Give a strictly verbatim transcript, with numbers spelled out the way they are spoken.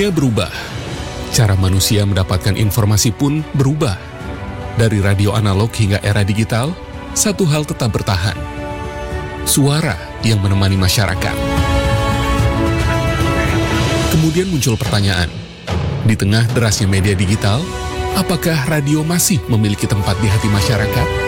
Dunia berubah. Cara manusia mendapatkan informasi pun berubah. Dari radio analog hingga era digital, satu hal tetap bertahan. Suara yang menemani masyarakat. Kemudian muncul pertanyaan, di tengah derasnya media digital, apakah radio masih memiliki tempat di hati masyarakat?